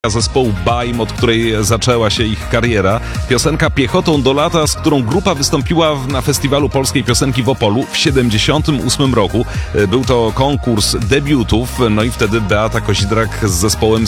zespołu Baim, od której zaczęła się ich kariera. Piosenka Piechotą do lata, z którą grupa wystąpiła na festiwalu polskiej piosenki w Opolu w 1978 roku. Był to konkurs debiutów, no i wtedy Beata Kozidrak z zespołem